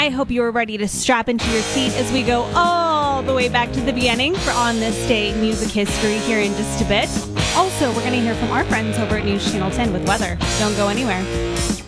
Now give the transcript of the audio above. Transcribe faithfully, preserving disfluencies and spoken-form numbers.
I hope you are ready to strap into your seat as we go all the way back to the beginning for On This Day in Music History here in just a bit. Also, we're going to hear from our friends over at News Channel ten with weather. Don't go anywhere.